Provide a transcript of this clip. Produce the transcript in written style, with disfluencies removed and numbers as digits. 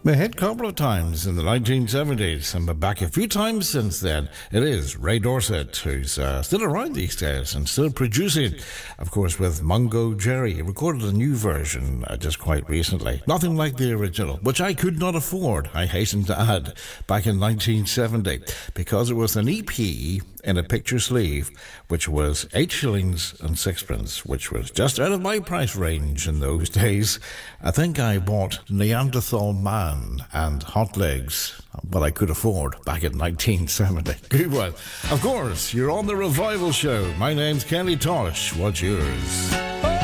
We hit a couple of times in the 1970s and we're back a few times since then. It is Ray Dorset, who's still around these days and still producing, of course, with Mungo Jerry. He recorded a new version just quite recently. Nothing like the original, which I could not afford, I hasten to add, back in 1970, because it was an EP in a picture sleeve, which was 8 shillings and sixpence, which was just out of my price range in those days. I think I bought Neanderthal Man and Hot Legs, what I could afford back in 1970. Good one. Of course, you're on the Revival Show. My name's Kenny Tosh. What's yours?